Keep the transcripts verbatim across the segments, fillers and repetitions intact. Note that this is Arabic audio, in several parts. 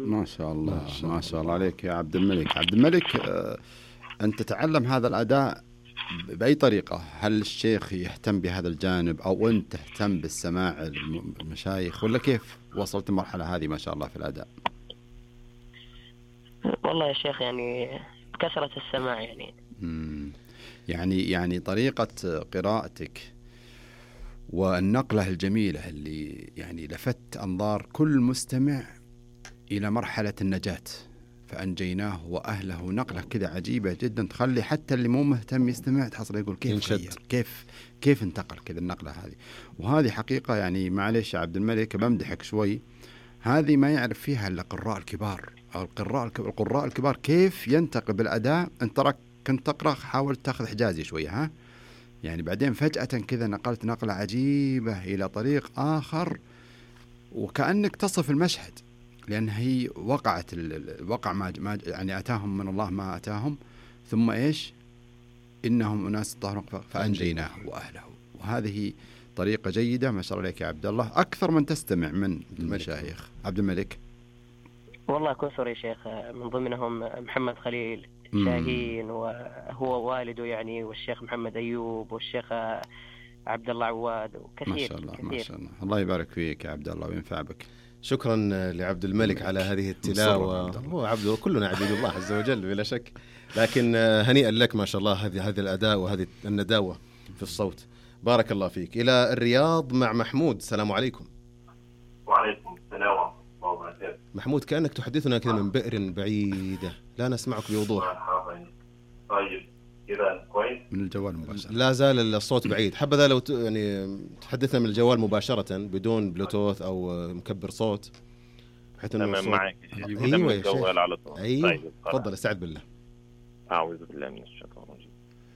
ما شاء الله ما شاء, ما شاء الله عليك يا عبد الملك. عبد الملك، آه، أنت تتعلم هذا الأداء بأي طريقة؟ هل الشيخ يهتم بهذا الجانب أو أنت تهتم بالسماع المشايخ، ولا كيف وصلت المرحلة هذه ما شاء الله في الأداء؟ والله يا شيخ يعني بكثرة السماع يعني. مم. يعني يعني طريقة قراءتك والنقلة الجميلة اللي يعني لفت أنظار كل مستمع إلى مرحلة النجاة، فأنجيناه وأهله. نقلة كذا عجيبة جدا تخلي حتى اللي مو مهتم يستمع تحصل يقول كيف غير، كيف كيف انتقل كذا النقلة هذه. وهذه حقيقة يعني معلش يا عبد الملك بمدحك شوي، هذه ما يعرف فيها إلا القراء الكبار أو القراء القراء الكبار كيف ينتقل بالأداء. أنت تراك كنت تقرأ حاول تأخذ حجازي شوية ها، يعني بعدين فجأة كذا نقلت نقلة عجيبة إلى طريق آخر وكأنك تصف المشهد، لأن هي وقعت الوقع ما يعني أتاهم من الله ما أتاهم، ثم إيش إنهم أناس طهرون فأنجيناه وأهله. وهذه طريقة جيدة ما شاء الله عليك يا عبد الله، أكثر من تستمع من المشايخ. عبد الملك والله كثر يا شيخ، من ضمنهم محمد خليل شاهين وهو والده يعني، والشيخ محمد أيوب والشيخ عبد الله عواد وكثير. ما شاء الله كثير. ما شاء الله، الله يبارك فيك يا عبد الله وينفع بك. شكرا لعبد الملك على هذه التلاوة. هو عبد كلنا عبيد الله عز وجل بلا شك، لكن هنيئا لك ما شاء الله هذه هذه الأداء وهذه النداوة في الصوت. بارك الله فيك. إلى الرياض مع محمود. السلام عليكم. وعليكم السلام ورحمة الله وبركاته. محمود كأنك تحدثنا كذا من بئر بعيدة، لا نسمعك بوضوح. طيب كذا كويس؟ من الجوال مباشرة. لا زال الصوت بعيد. حبذا لو ت... يعني تحدثنا من الجوال مباشرة بدون بلوتوث أو مكبر صوت بحيث انه تمام معك. ايوه الجوال على طول. ايوه تفضل استعذ بالله. اعوذ بالله من الشيطان الرجيم.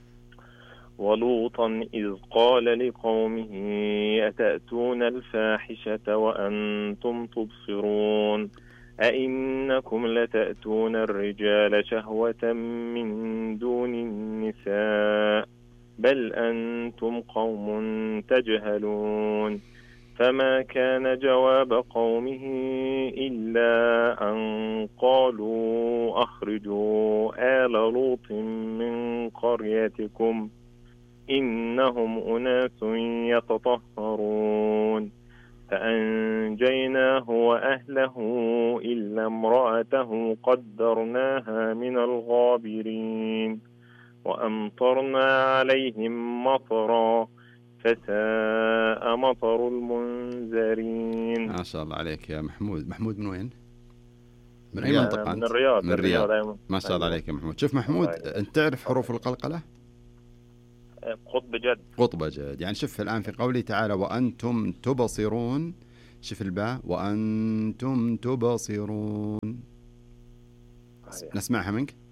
ولوطا إذ قال لقومه أتأتون الفاحشة وأنتم تبصرون أئنكم لتأتون الرجال شهوة من دون النساء بل أنتم قوم تجهلون. فما كان جواب قومه إلا أن قالوا أخرجوا آل لوط من قريتكم إنهم أناس يتطهرون. فأنجيناه وأهله إلا امرأته قدرناها من الغابرين وأمطرنا عليهم مطرا فساء مطر المنذرين. ما شاء الله عليك يا محمود. محمود من وين؟ من أي منطقة؟ من الرياض. من الرياض. ما شاء الله عليك يا محمود. شوف محمود، أنت تعرف حروف القلقلة؟ قطب جد. قطب جد. يعني شوف الآن في قوله تعالى وأنتم تبصرون، شوف الباء وأنتم تبصرون. نسمعها منك.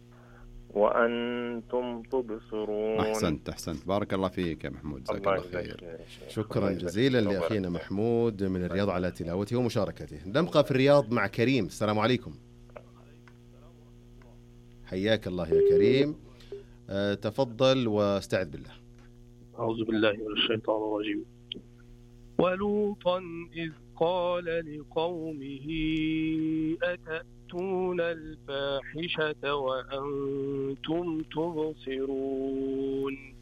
وأنتم تبصرون. أحسنت أحسنت بارك الله فيك يا محمود، جزاك الله خير. شكرا جزيلا لأخينا محمود من الرياض على تلاوته ومشاركته. نبقى في الرياض مع كريم. السلام عليكم. حياك الله يا كريم. أه تفضل واستعذ بالله. أعوذ بالله من الشيطان الرجيم. ولوطا إذ قال لقومه أتأتون الفاحشة وأنتم تبصرون